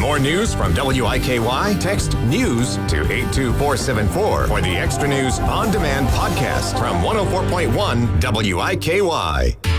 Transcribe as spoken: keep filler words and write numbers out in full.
more news from W I K Y? Text NEWS to eight two four seven four for the Extra News On Demand podcast from one oh four point one W I K Y.